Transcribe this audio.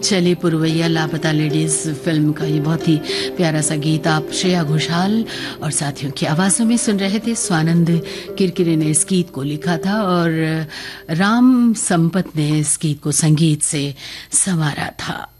चले पुरवैया लापता लेडीज फिल्म का ये बहुत ही प्यारा सा गीत आप श्रेया घोषाल और साथियों की आवाजों में सुन रहे थे। स्वानंद किरकिरे ने इस गीत को लिखा था और राम संपत ने इस गीत को संगीत से संवारा था।